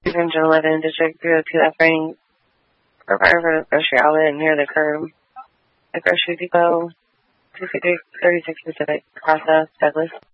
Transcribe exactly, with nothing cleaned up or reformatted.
Engine eleven, District three oh two, operating for fire for the grocery outlet near the curb. The grocery depot, two thirty-six Pacific, Casa, Douglas.